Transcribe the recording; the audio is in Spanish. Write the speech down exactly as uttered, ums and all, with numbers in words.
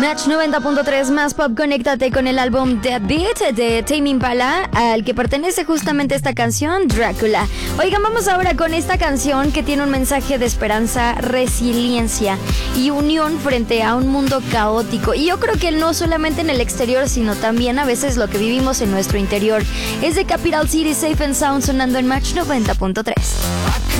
Match noventa punto tres más pop, conéctate con el álbum The Beat de Tame Impala, al que pertenece justamente esta canción, Drácula. Oigan, vamos ahora con esta canción que tiene un mensaje de esperanza, resiliencia y unión frente a un mundo caótico. Y yo creo que no solamente en el exterior, sino también a veces lo que vivimos en nuestro interior. Es de Capital City, Safe and Sound, sonando en Match noventa punto tres.